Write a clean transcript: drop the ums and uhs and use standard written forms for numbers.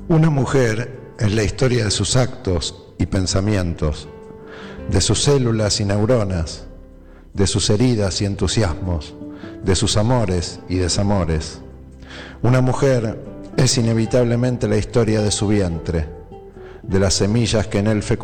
Una mujer es la historia de sus actos y pensamientos, de sus células y neuronas, de sus heridas y entusiasmos, de sus amores y desamores. Una mujer es inevitablemente la historia de su vientre, de las semillas que en él fecundaron